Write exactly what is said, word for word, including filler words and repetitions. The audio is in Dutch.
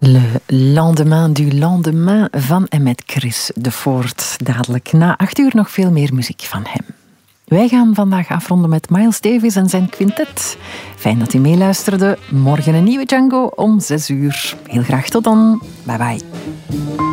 Le lendemain du lendemain van en met Chris de Voort. Dadelijk na acht uur nog veel meer muziek van hem. Wij gaan vandaag afronden met Miles Davis en zijn quintet. Fijn dat u meeluisterde. Morgen een nieuwe Django om zes uur. Heel graag tot dan. Bye bye.